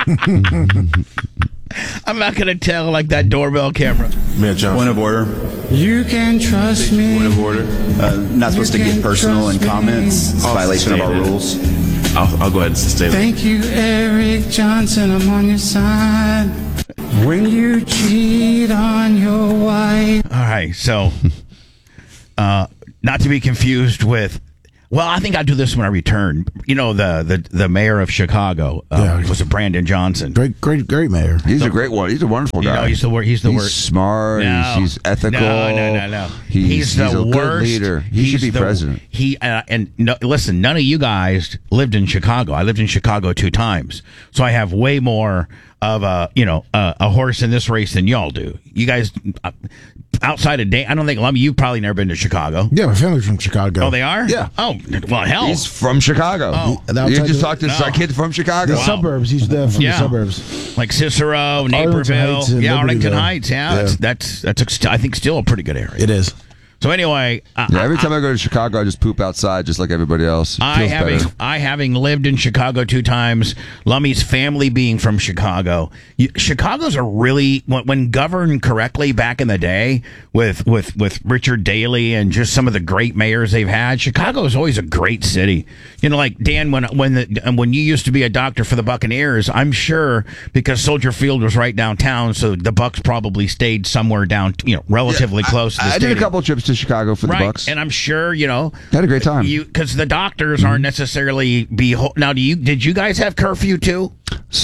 I'm not going to tell like that doorbell camera. Point of order. You can trust me. Point of order. Not supposed to get personal in comments. It's a violation of our rules. I'll go ahead and stay with it. Thank you, Eric Johnson. I'm on your side. When you cheat on your wife. All right, so not to be confused with. Well, I think I'll do this when I return. You know, the mayor of Chicago was a Brandon Johnson. Great mayor. He's a great one. He's a wonderful guy. You know, he's the worst. Smart. No. He's ethical. No. He's a the good worst leader. He should be president. Listen, none of you guys lived in Chicago. I lived in Chicago 2 times, so I have way more of a horse in this race than y'all do. You guys. Outside of I don't think you've probably never been to Chicago. Yeah, my family's from Chicago. Oh, they are? Yeah. Oh, well, hell. He's from Chicago. Oh. You just talked to a kid from Chicago. The suburbs. He's there from the suburbs. Like Cicero, Naperville. Arlington Heights. Yeah, that's I think still a pretty good area. It is. So anyway, every time I go to Chicago, I just poop outside, just like everybody else. I having lived in Chicago 2 times, Lummy's family being from Chicago. Chicago's a really when governed correctly back in the day with Richard Daley and just some of the great mayors they've had. Chicago is always a great city. You know, like Dan, when you used to be a doctor for the Buccaneers, I'm sure because Soldier Field was right downtown, so the Bucks probably stayed somewhere down, relatively close to the stadium. I did a couple trips to Chicago for the Bucks, and I'm sure had a great time. Because the doctors aren't necessarily now. Did you guys have curfew too?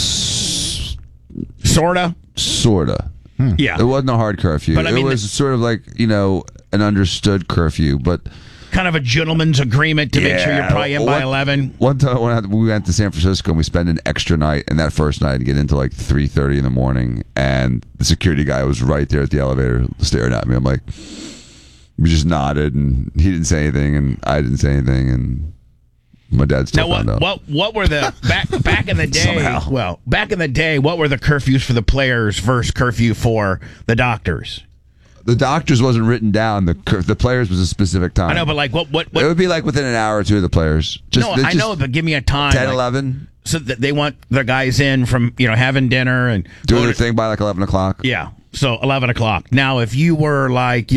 Sorta. Yeah, it wasn't a hard curfew. But it was sort of like an understood curfew, but kind of a gentleman's agreement to make sure you're probably in by 11. One time we went to San Francisco and we spent an extra night, and that first night get into like 3:30 in the morning, and the security guy was right there at the elevator staring at me. I'm like. We just nodded, and he didn't say anything, and I didn't say anything, and my dad still found out. What were the back in the day? Somehow. Well, back in the day, what were the curfews for the players versus curfew for the doctors? The doctors wasn't written down. The players was a specific time. I know, but like what? It would be like within an hour or two of the players. I know, but give me a time. 10, 11. So that they want their guys in from having dinner and doing their thing by like 11 o'clock. Yeah, so 11 o'clock. Now, if you were like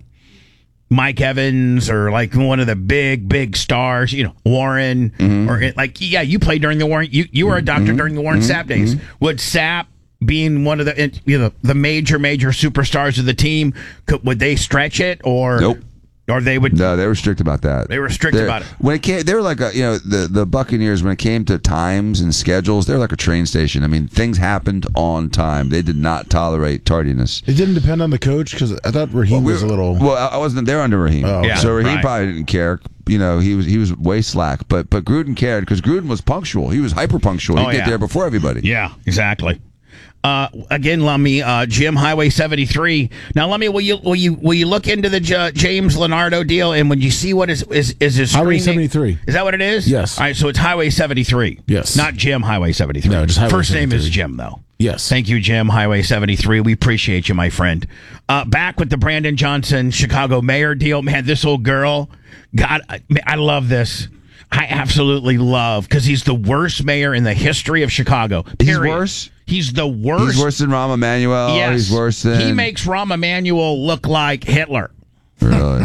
Mike Evans or like one of the big stars, Warren, or you played during the Warren. You were a doctor during the Warren Sapp days. Would Sapp, being one of the the major superstars of the team, would they stretch it or nope? Or they would? No, they were strict about that. They were strict about it. When it came, they were like the Buccaneers. When it came to times and schedules, they were like a train station. I mean, things happened on time. They did not tolerate tardiness. It didn't depend on the coach because I thought Raheem was a little. Well, I wasn't there under Raheem, so Raheem probably didn't care. He was way slack, but Gruden cared because Gruden was punctual. He was hyper punctual. He'd get there before everybody. Yeah, exactly. Again, Lummy, Jim, Highway 73. Now, Lummy, will you look into the James Leonardo deal, and when you see what is his Highway screen 73? Name, is that what it is? Yes. All right, so it's Highway 73. Yes. Not Jim Highway 73. No, just Highway First 73. name is Jim, though. Yes. Thank you, Jim, Highway 73. We appreciate you, my friend. Back with the Brandon Johnson Chicago mayor deal. Man, this old girl. God, I love this. I absolutely love because he's the worst mayor in the history of Chicago. Period. He's worse? He's the worst. He's worse than Rahm Emanuel. Yes. He's worse than... He makes Rahm Emanuel look like Hitler. Really?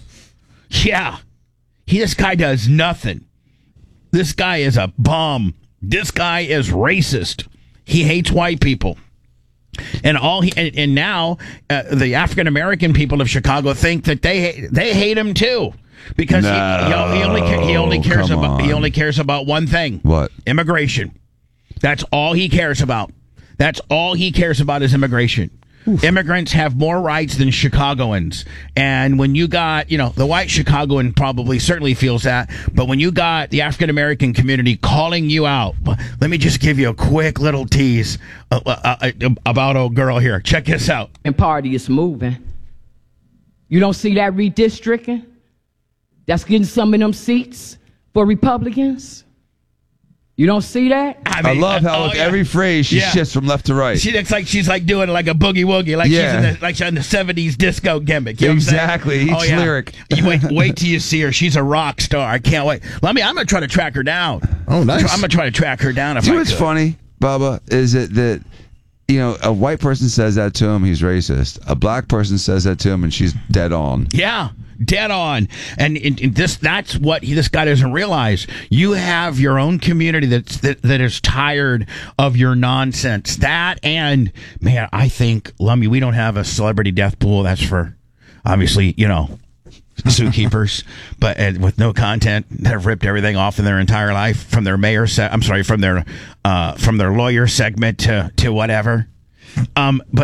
Yeah. This guy does nothing. This guy is a bum. This guy is racist. He hates white people. And now the African American people of Chicago think that they hate him too. Because he only cares about one thing. What? Immigration. That's all he cares about. That's all he cares about is immigration. Oof. Immigrants have more rights than Chicagoans. And when you got, the white Chicagoan probably certainly feels that. But when you got the African American community calling you out, let me just give you a quick little tease about old girl here. Check this out. And party is moving. You don't see that redistricting? That's getting some of them seats for Republicans. You don't see that? I love how with every phrase she shifts from left to right. She looks like she's doing like a boogie woogie, she's in the 70s disco gimmick. You know exactly. Each lyric. Wait till you see her. She's a rock star. I can't wait. I'm going to try to track her down. Oh, nice. I'm going to try to track her down. It's funny. Bubba, is it that, you know, a white person says that to him, he's racist. A black person says that to him, and she's dead on. Yeah, dead on. And that's what this guy doesn't realize. You have your own community that is tired of your nonsense. That, and man, I think, Lummy, we don't have a celebrity death pool. That's for, obviously, you know, zookeepers, but with no content, that have ripped everything off in their entire life, from their from their lawyer segment to whatever. But